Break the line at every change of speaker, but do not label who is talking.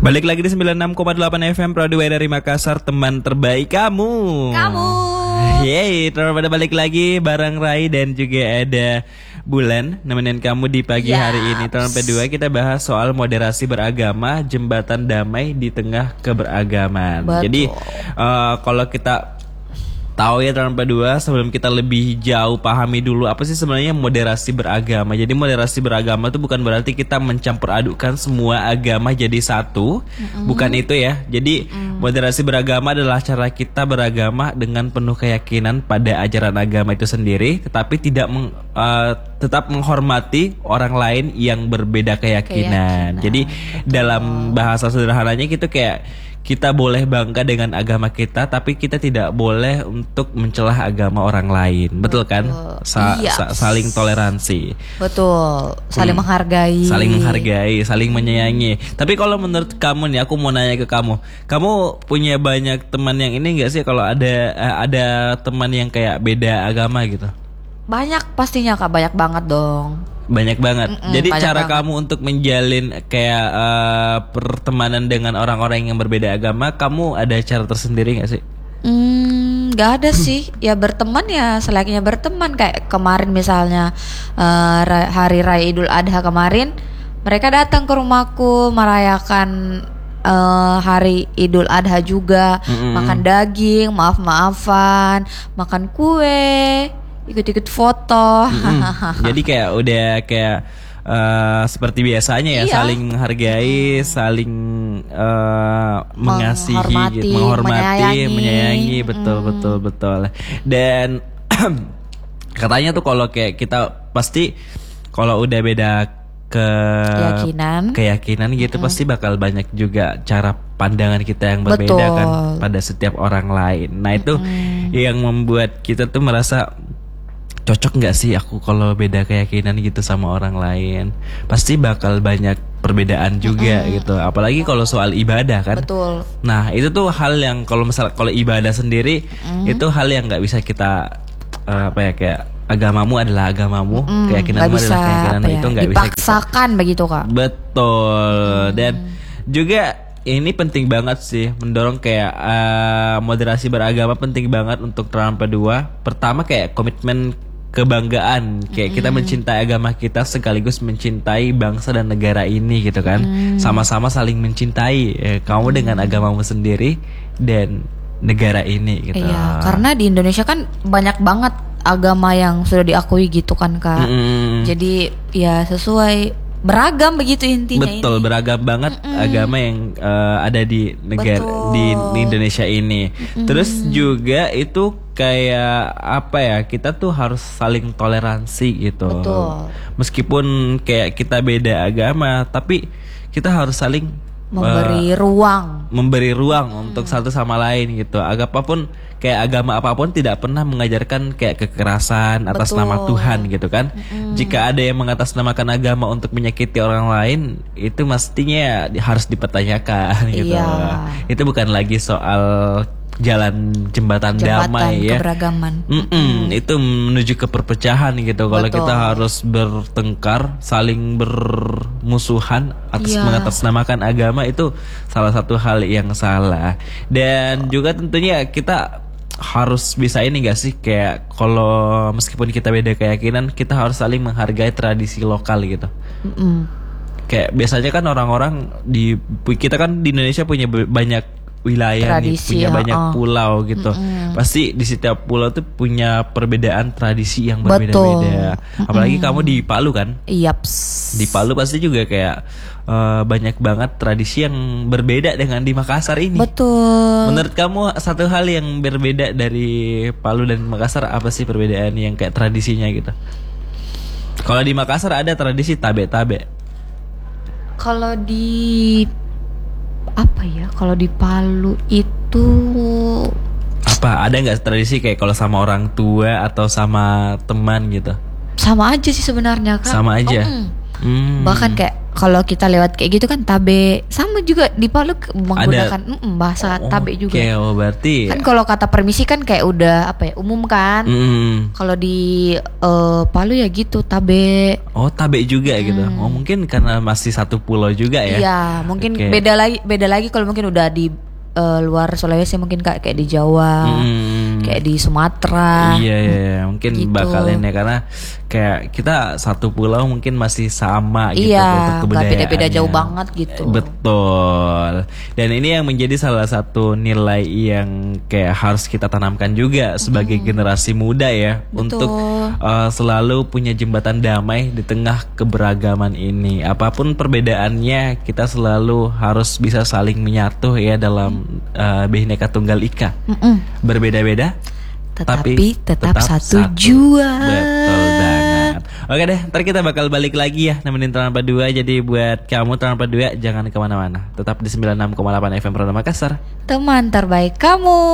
Balik lagi di 96,8 FM Broadway dari Makassar, teman terbaik kamu. Yeay, terus pada balik lagi bareng Rai dan juga ada Bulan nemenin kamu di pagi hari ini. Tahun kedua kita bahas soal moderasi beragama, jembatan damai di tengah keberagaman.
Betul.
Jadi kalau kita tahu ya tahun kedua, sebelum kita lebih jauh pahami dulu apa sih sebenarnya moderasi beragama. Jadi moderasi beragama itu bukan berarti kita mencampur adukan semua agama jadi satu, bukan itu ya. Jadi moderasi beragama adalah cara kita beragama dengan penuh keyakinan pada ajaran agama itu sendiri, tetapi tidak tetap menghormati orang lain yang berbeda keyakinan. Jadi dalam bahasa sederhananya gitu kayak kita boleh bangga dengan agama kita, tapi kita tidak boleh untuk mencelah agama orang lain. Betul kan? Saling toleransi.
Betul. Saling menghargai.
Saling menghargai, saling menyayangi. Tapi kalau menurut kamu nih, aku mau nanya ke kamu. Kamu punya banyak teman yang ini enggak sih kalau ada teman yang kayak beda agama gitu?
Banyak pastinya Kak, banyak banget dong.
Banyak banget. Jadi
banyak
cara
banget.
kamu untuk menjalin kayak pertemanan dengan orang-orang yang berbeda agama, kamu ada cara tersendiri gak sih?
Gak ada sih. Ya berteman ya selayaknya berteman. Kayak kemarin misalnya hari raya Idul Adha kemarin, mereka datang ke rumahku merayakan hari Idul Adha juga, makan daging, maaf-maafan, makan kue, ikut-ikut foto.
Jadi kayak udah kayak seperti biasanya ya, saling menghargai, saling mengasihi, menghormati, menyayangi, betul. Dan katanya tuh kalau kayak kita pasti kalau udah beda keyakinan gitu pasti bakal banyak juga cara pandangan kita yang berbeda kan pada setiap orang lain. Nah itu yang membuat kita tuh merasa cocok nggak sih aku kalau beda keyakinan gitu sama orang lain. Pasti bakal banyak perbedaan juga gitu. Apalagi kalau soal ibadah kan.
Betul.
Nah itu tuh hal yang kalau ibadah sendiri itu hal yang nggak bisa kita kayak agamamu adalah agamamu, keyakinanmu adalah keyakinanmu, itu nggak bisa
dipaksakan begitu Kak.
Betul. Dan juga ini penting banget sih mendorong kayak moderasi beragama penting banget untuk tahun kedua. Pertama kayak komitmen kebanggaan, kayak kita mencintai agama kita sekaligus mencintai bangsa dan negara ini gitu kan. Sama-sama saling mencintai kamu dengan agamamu sendiri dan negara ini gitu.
Iya, karena di Indonesia kan banyak banget agama yang sudah diakui gitu kan Kak. Jadi ya sesuai beragam begitu intinya.
Betul, beragam banget agama yang ada di negara di Indonesia ini. Terus juga itu kayak apa ya? Kita tuh harus saling toleransi gitu.
Betul.
Meskipun kayak kita beda agama, tapi kita harus saling memberi ruang untuk satu sama lain gitu. Agama apapun tidak pernah mengajarkan kayak kekerasan atas nama Tuhan gitu kan. Jika ada yang mengatasnamakan agama untuk menyakiti orang lain, itu mestinya harus dipertanyakan gitu. Itu bukan lagi soal jalan jembatan damai ya.
Keberagaman.
Itu menuju ke perpecahan gitu. Kalau kita harus bertengkar, saling bermusuhan atas mengatasnamakan agama, itu salah satu hal yang salah. Dan juga tentunya kita harus bisa ini gak sih, kayak kalau meskipun kita beda keyakinan, kita harus saling menghargai tradisi lokal gitu. Kayak biasanya kan orang-orang kita kan di Indonesia punya banyak wilayah tradisi, punya banyak pulau gitu. Pasti di setiap pulau tuh punya perbedaan tradisi yang berbeda-beda. Apalagi kamu di Palu kan? Di Palu pasti juga kayak banyak banget tradisi yang berbeda dengan di Makassar ini.
Betul.
Menurut kamu satu hal yang berbeda dari Palu dan Makassar apa sih perbedaan yang kayak tradisinya gitu? Kalau di Makassar ada tradisi tabe-tabe.
Kalau di Palu itu
apa? Ada nggak tradisi kayak kalau sama orang tua atau sama teman gitu?
Sama aja sih sebenarnya Kak.
Sama aja.
Bahkan kayak kalau kita lewat kayak gitu kan tabe, sama juga di Palu menggunakan bahasa tabe juga.
Oke, berarti
kan kalau kata permisi kan kayak udah apa ya, umum kan. Kalau di Palu ya gitu tabe.
Oh, tabe juga gitu. Oh, mungkin karena masih satu pulau juga ya.
Iya, mungkin beda lagi kalau mungkin udah di luar Sulawesi, mungkin kayak di Jawa, kayak di Sumatera.
Iya, mungkin
gitu.
bakal ini karena kayak kita satu pulau mungkin masih sama gitu
Iya,
untuk
nggak
kebudayaannya.
beda-beda jauh banget gitu.
Betul. Dan ini yang menjadi salah satu nilai yang kayak harus kita tanamkan juga sebagai generasi muda ya.
Betul.
Untuk selalu punya jembatan damai di tengah keberagaman ini. Apapun perbedaannya, kita selalu harus bisa saling menyatu ya dalam Bhinneka Tunggal Ika. Berbeda-beda
Tapi tetap satu jua.
Betul banget. Oke deh, ntar kita bakal balik lagi ya nemenin Teman Padua. Jadi buat kamu Teman Padua, jangan kemana-mana, tetap di 96,8 FM Roda Makassar,
Teman terbaik kamu.